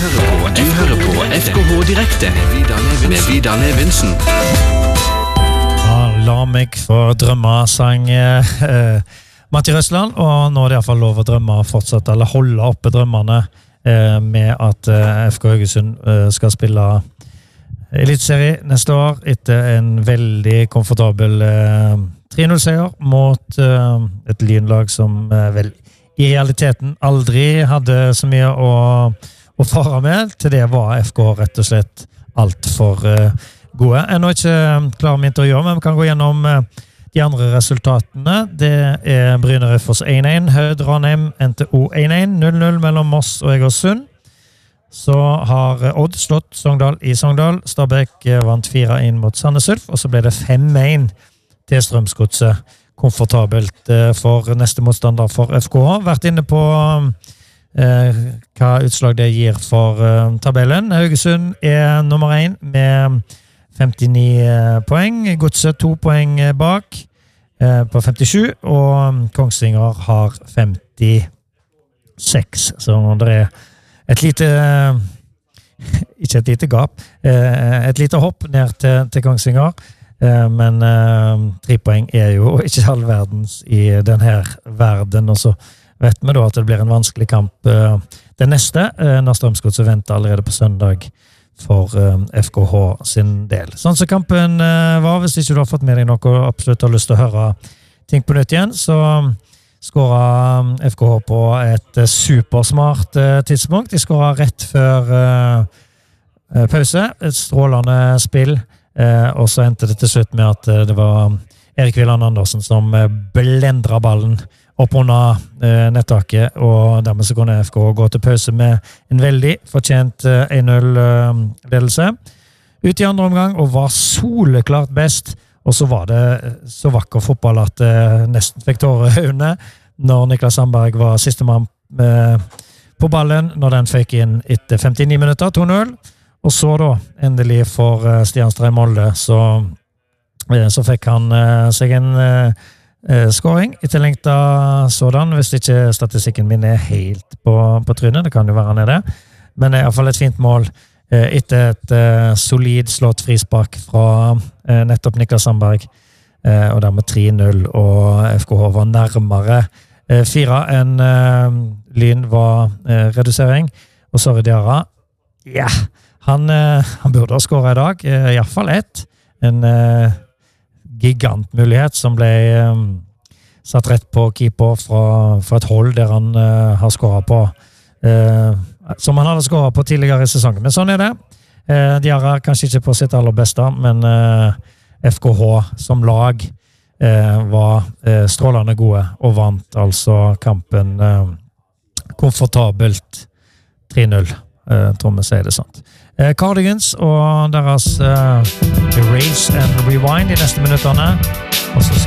Du hører på FKH Direkte med Vidar Levinsen. La meg få drømme, sang Matti Røsland, og nå det I hvert fall lov å drømme fortsatt, eller holde oppe drømmene med at FK Haugesund skal spille elitserie neste år etter en veldig komfortabel 3-0-seier mot et Lynlag som vel I realiteten aldri hadde så mye å fare med. Til det var FK rett og slett alt for gode. Jeg nå ikke klar med intervjuet, men vi kan gå gjennom de andre resultatene. Det Bryne Raufoss 1-1, Hødd Ranheim NTO 1-1, 0-0 mellom Moss og Egersund. Så har Odd slått Sogndal I Sogndal. Stabæk vant 4-1 mot Sandnes Ulf, og så ble det 5-1 til Strømsgodset. Komfortabelt for neste motstander for FKH. Vært inne på hva utslag det gir for tabellen. Haugesund nummer 1 med 59 poeng. Godset 2 poeng bak på 57, og Kongsvinger har 56. Så det et lite, ikke et lite gap, et lite hopp ned til Kongsvinger, men 3 poeng jo ikke all verdens I denne verden, og så vet vi da at det blir en vanskelig kamp det neste, når Strømsgodset venter allerede på søndag for FKH sin del. Sånn som kampen var, hvis ikke du har fått med deg noe og absolutt har lyst til å høre ting på nytt igjen, så skåret FKH på et supersmart tidspunkt. De skåret rett før pause, et strålende spill, og så endte det til slutt med at det var Erik Villand Andersen som blendret ballen opp under nettaket, og dermed så kunne FK gå til pause med en veldig fortjent 1-0-ledelse. Ut I andre omgang, og var soleklart best, og så var det så vakker fotball at nesten fikk tårer I øynene når Niklas Sandberg var siste mann på ballen, når den fikk inn etter 59 minutter, 2-0. Og så da, endelig for Stian Molde, så fikk han seg en scoring etterlengta sådan, hvis ikke statistikken min helt på trynet, det kan jo være han det, men I hvert fall et fint mål etter et solid slått frispark fra nettopp Niklas Sandberg, og dermed 3-0, og FKH var nærmere 4 enn Lyn var redusering, og Sorry Diarra, ja, han burde ha skåret I dag, I hvert fall en gigantmulighet som ble satt rett på keeper fra et hold der han har skåret på, som han hadde skåret på tidligere I sesongen. Men sånn det. Diarra kanskje ikke på sitt aller beste, men FKH som lag var strålende gode og vant altså kampen komfortabelt 3-0, tror vi sier det sant. Cardigans og deres Erase and Rewind I neste minutterne, og så